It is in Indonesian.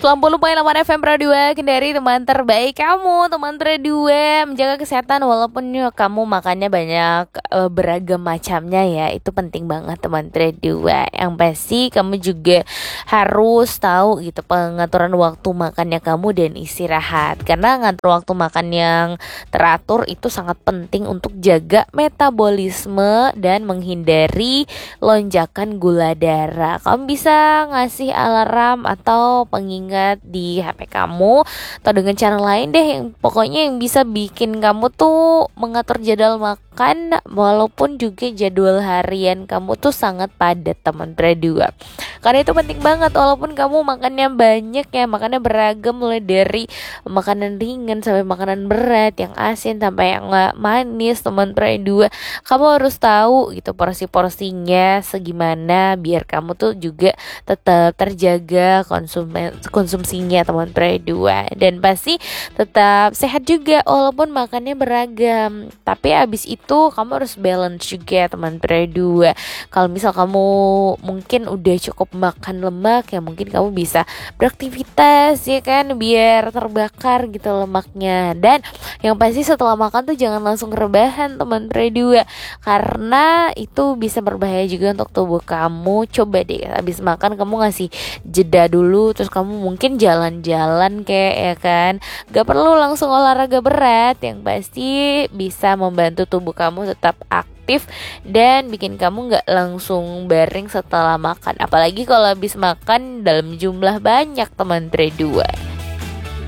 90,8 FM Pro 2 Kendari, teman terbaik kamu, teman Pro 2. Menjaga kesehatan walaupun kamu makannya banyak, beragam macamnya ya. Itu penting banget teman Pro 2. Yang pasti kamu juga harus tahu gitu pengaturan waktu makannya kamu dan istirahat. Karena ngatur waktu makan yang teratur itu sangat penting untuk jaga metabolisme dan menghindari lonjakan gula darah. Kamu bisa ngasih alarm atau pengingat di HP kamu atau dengan cara lain deh yang pokoknya yang bisa bikin kamu tuh mengatur jadwal makan walaupun juga jadwal harian kamu tuh sangat padat teman berdua. Karena itu penting banget walaupun kamu makannya banyak ya, makannya beragam mulai dari makanan ringan sampai makanan berat, yang asin sampai yang manis teman berdua. Kamu harus tahu gitu porsi-porsinya segimana biar kamu tuh juga tetap terjaga konsumsinya teman berdua, dan pasti tetap sehat juga walaupun makannya beragam. Tapi abis itu kamu harus balance juga teman berdua. Kalau misal kamu mungkin udah cukup makan lemak ya, mungkin kamu bisa beraktivitas ya kan biar terbakar gitu lemaknya. Dan yang pasti setelah makan tuh jangan langsung rebahan teman berdua, karena itu bisa berbahaya juga untuk tubuh kamu. Coba deh habis makan kamu ngasih jeda dulu, terus kamu mungkin jalan-jalan kayak ya kan, gak perlu langsung olahraga berat, yang pasti bisa membantu tubuh kamu tetap aktif dan bikin kamu gak langsung baring setelah makan, apalagi kalau habis makan dalam jumlah banyak teman berdua.